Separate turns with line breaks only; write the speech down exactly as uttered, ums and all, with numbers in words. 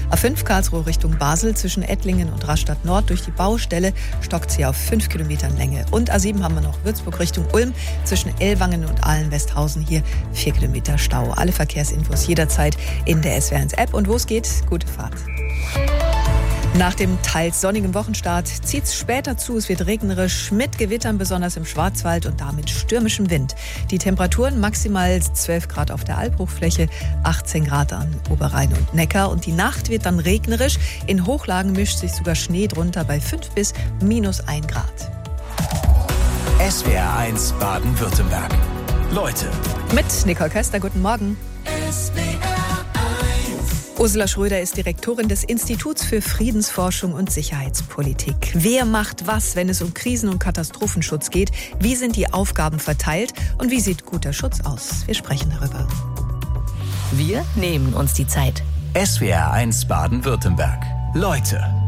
A fünf Karlsruhe Richtung Basel zwischen Ettlingen und Rastatt Nord durch die Baustelle stockt sie auf fünf Kilometern Länge. Und A sieben haben wir noch Würzburg Richtung Ulm zwischen Ellwangen und Ahlen-Westhausen, hier vier Kilometer Stau. Alle Verkehrsinfos jederzeit in der S W R eins App. Und wo es geht, gute Fahrt. Nach dem teils sonnigen Wochenstart zieht es später zu. Es wird regnerisch mit Gewittern, besonders im Schwarzwald und damit stürmischem Wind. Die Temperaturen maximal zwölf Grad auf der Albhochfläche, achtzehn Grad an Oberrhein und Neckar. Und die Nacht wird dann regnerisch. In Hochlagen mischt sich sogar Schnee drunter bei fünf bis minus ein Grad.
S W R eins Baden-Württemberg. Leute.
Mit Nicole Köster, guten Morgen.
S W R
Ursula Schröder ist Direktorin des Instituts für Friedensforschung und Sicherheitspolitik. Wer macht was, wenn es um Krisen- und Katastrophenschutz geht? Wie sind die Aufgaben verteilt? Und wie sieht guter Schutz aus? Wir sprechen darüber.
Wir nehmen uns die Zeit.
S W R eins Baden-Württemberg. Leute.